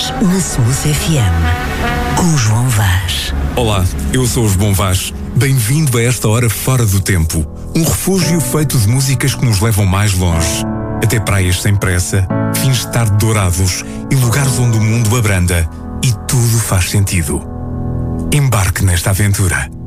Vaz, na Smooth FM, com João Vaz. Olá, eu sou o João Vaz. Bem-vindo a esta hora fora do tempo. Um refúgio feito de músicas que nos levam mais longe. Até praias sem pressa, fins de tarde dourados e lugares onde o mundo abranda e tudo faz sentido. Embarque nesta aventura.